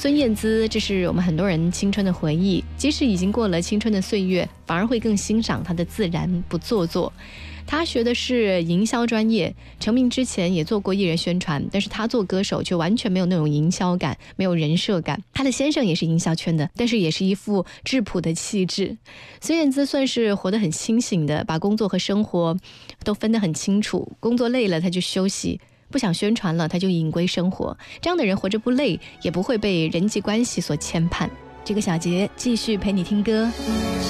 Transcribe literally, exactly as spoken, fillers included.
孙燕姿，这是我们很多人青春的回忆，即使已经过了青春的岁月，反而会更欣赏她的自然不做作。她学的是营销专业，成名之前也做过艺人宣传，但是她做歌手却完全没有那种营销感，没有人设感。她的先生也是营销圈的，但是也是一副质朴的气质。孙燕姿算是活得很清醒的，把工作和生活都分得很清楚，工作累了她就休息，不想宣传了他就隐归生活。这样的人活着不累，也不会被人际关系所牵绊。这个小节继续陪你听歌。